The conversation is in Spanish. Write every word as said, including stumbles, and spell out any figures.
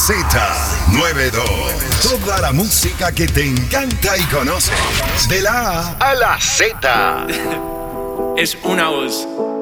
Z noventa y dos. Toda la música que te encanta y conoces. De la A a la Z. Es una voz.